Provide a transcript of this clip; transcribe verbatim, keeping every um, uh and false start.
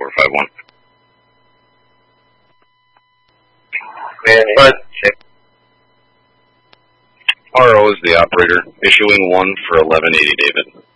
five one. But R O is the operator, issuing one for eleven eighty, David.